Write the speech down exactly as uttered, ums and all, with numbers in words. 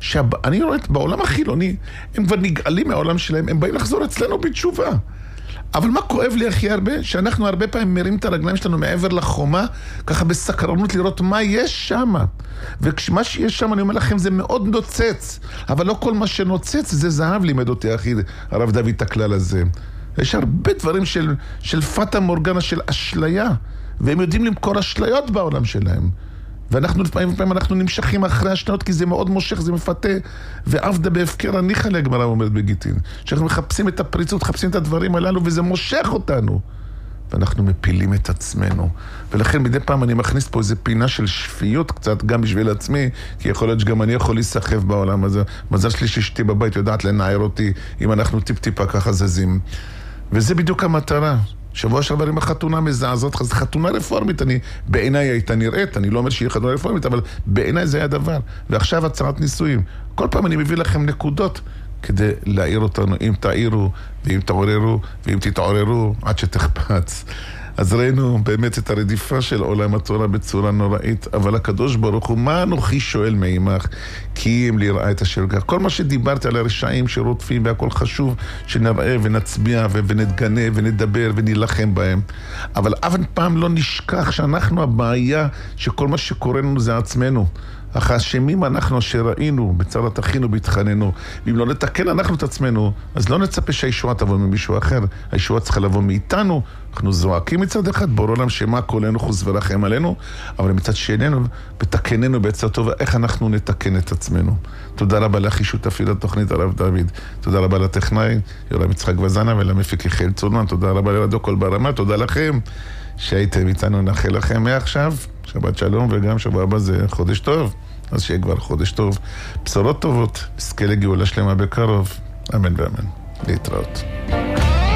שאני רואה בעולם החילוני, הם כבר נגאלים מהעולם שלהם, הם באים לחזור אצלנו בתשובה. אבל מה כואב לי הכי הרבה? שאנחנו הרבה פעמים מרים את הרגליים שלנו מעבר לחומה, ככה בסקרנות לראות מה יש שם. ומה שיש שם, אני אומר לכם, זה מאוד נוצץ. אבל לא כל מה שנוצץ, זה זהב, לימד אותי אחי, הרב דוד את הכלל הזה. יש הרבה דברים של, של פטה מורגנה, של אשליה. והם יודעים למכור אשליות בעולם שלהם. ואנחנו לפעמים, לפעמים אנחנו נמשכים אחרי השניות, כי זה מאוד מושך, זה מפתה, ועבדה בהפקר הניחה לגמרא אומרת בגיטין. שאנחנו מחפשים את הפריצות, מחפשים את הדברים הללו, וזה מושך אותנו. ואנחנו מפילים את עצמנו. ולכן מדי פעם אני מכניס פה איזו פינה של שפיות קצת, גם בשביל עצמי, כי יכול להיות שגם אני יכול להיסחף בעולם הזה. מזל שלי שאשתי בבית יודעת לנער אותי, אם אנחנו טיפ-טיפה ככה זזים. וזה בדיוק המטרה. שבוע שעבר עם החתונה מזעזות, אז חתונה רפורמית, אני, בעיניי הייתה נראית, אני לא אומר שהיא חתונה רפורמית, אבל בעיניי זה היה דבר. ועכשיו הצעת נישואים. כל פעם אני מביא לכם נקודות, כדי להעיר אותנו, אם תעירו, ואם תעוררו, ואם תתעוררו, עד שתחפץ. אז ראינו באמת את הרדיפה של עולם התורה בצורה נוראית, אבל הקדוש ברוך הוא, מה אנוכי שואל מעמך? כי אם ליראה את אשר כך. כל מה שדיברתי על הרשעים שרודפים והכל חשוב, שנראה ונצביע ונתגנה ונדבר ונלחם בהם. אבל אף פעם לא נשכח שאנחנו הבעיה, שכל מה שקורה לנו זה עצמנו. אך האשמים אנחנו אשר ראינו, בצרת אחינו בהתחננו. ואם לא נתקן אנחנו את עצמנו, אז לא נצפה שהישועה תבוא ממישהו אחר. הישועה צריכה לבוא מאיתנו. אנחנו זועקים מצד אחד, בורא עולם שמה כולנו חוס ורחם עלינו, אבל מצד שנינו, בתקננו בעצת טובה, איך אנחנו נתקן את עצמנו. תודה רבה לאחי שותפי לתוכנית הרב דוד. תודה רבה לטכנאי, יורם יצחק וזנה, ולמפיק יחיאל צורמן. תודה רבה לרדיו קול ברמה. תודה לכם שהייתם איתנו. נאחל לכם מעכשיו שבת שלום, וגם שבוע הבא זה חודש טוב. אז שיהיה כבר חודש טוב, בשורות טובות, נזכה לגאולה שלמה בקרוב, אמן ואמן. להתראות.